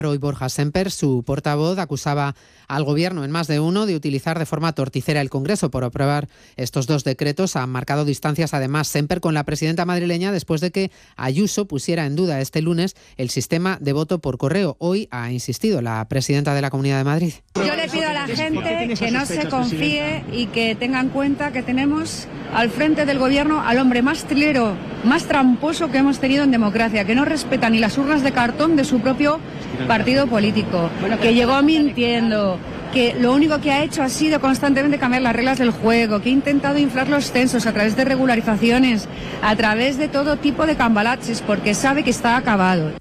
Hoy Borja Semper, su portavoz, acusaba al Gobierno en más de uno de utilizar de forma torticera el Congreso por aprobar estos dos decretos. Han marcado distancias además Semper con la presidenta madrileña después de que Ayuso pusiera en duda este lunes el sistema de voto por correo. Hoy ha insistido la presidenta de la Comunidad de Madrid. Yo le pido a la gente que no se confíe y que tenga en cuenta que tenemos al frente del Gobierno al hombre más trilero, más tramposo que hemos tenido en democracia, que no respeta ni las urnas de cartón de su propio partido político, que llegó mintiendo, que lo único que ha hecho ha sido constantemente cambiar las reglas del juego, que ha intentado inflar los censos a través de regularizaciones, a través de todo tipo de cambalaches, porque sabe que está acabado.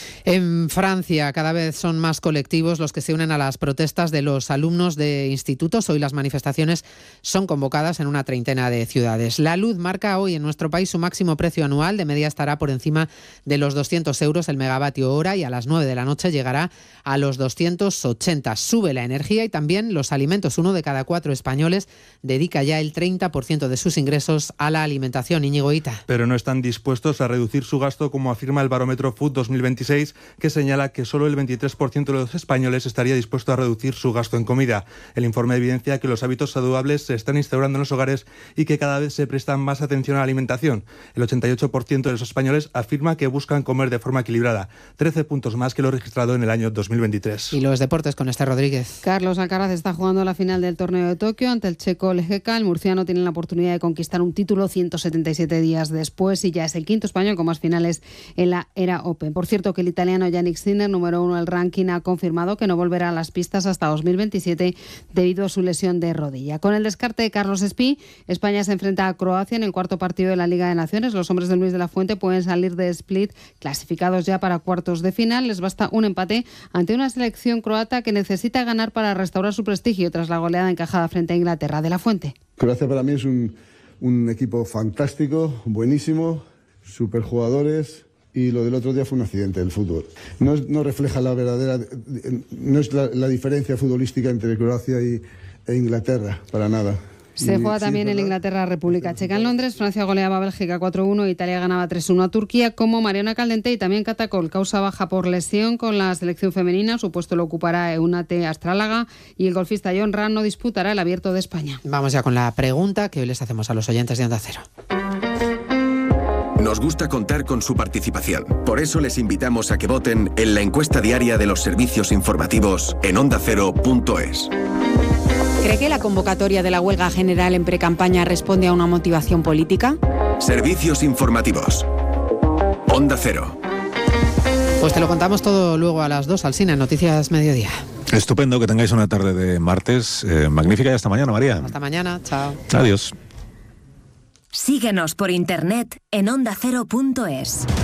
En Francia cada vez son más colectivos los que se unen a las protestas de los alumnos de institutos. Hoy las manifestaciones son convocadas en una treintena de ciudades. La luz marca hoy en nuestro país su máximo precio anual. De media estará por encima de los 200 euros el megavatio hora y a las 9 de la noche llegará a los 280. Sube la energía y también los alimentos. 1 de cada 4 españoles dedica ya el 30% de sus ingresos a la alimentación. Íñigo Hita. Pero no están dispuestos a reducir su gasto, como afirma el barómetro Food 2026, que señala que solo el 23% de los españoles estaría dispuesto a reducir su gasto en comida. El informe evidencia que los hábitos saludables se están instaurando en los hogares y que cada vez se prestan más atención a la alimentación. El 88% de los españoles afirma que buscan comer de forma equilibrada, 13 puntos más que lo registrado en el año 2023. Y los deportes con Esther Rodríguez. Carlos Alcaraz está jugando la final del torneo de Tokio ante el checo Lejeka. El murciano tiene la oportunidad de conquistar un título 177 días después y ya es el quinto español con más finales en la era Open. Por cierto, que el italiano Yannick Sinner, número 1 del ranking, ha confirmado que no volverá a las pistas hasta 2027 debido a su lesión de rodilla. Con el descarte de Carlos Espí, España se enfrenta a Croacia en el cuarto partido de la Liga de Naciones. Los hombres de Luis de la Fuente pueden salir de Split clasificados ya para cuartos de final. Les basta un empate ante una selección croata que necesita ganar para restaurar su prestigio tras la goleada encajada frente a Inglaterra. De la Fuente. Croacia para mí es un equipo fantástico, buenísimo, superjugadores. Y lo del otro día fue un accidente del fútbol. No refleja la verdadera, no es la diferencia futbolística entre Croacia e Inglaterra, para nada. Se juega también en Inglaterra, República Checa. En Londres, Francia goleaba a Bélgica 4-1, Italia ganaba 3-1 a Turquía, como Mariona Caldente y también Catacol, causa baja por lesión con la selección femenina. Su puesto lo ocupará Eunate Astrálaga y el golfista John Ram no disputará el Abierto de España. Vamos ya con la pregunta que hoy les hacemos a los oyentes de Onda Cero. Nos gusta contar con su participación. Por eso les invitamos a que voten en la encuesta diaria de los servicios informativos en ondacero.es. ¿Cree que la convocatoria de la huelga general en precampaña responde a una motivación política? Servicios informativos. Onda Cero. Pues te lo contamos todo luego a las 2 al cine, Noticias Mediodía. Estupendo, que tengáis una tarde de martes magnífica y hasta mañana, María. Hasta mañana, chao. Adiós. Síguenos por internet en ondacero.es.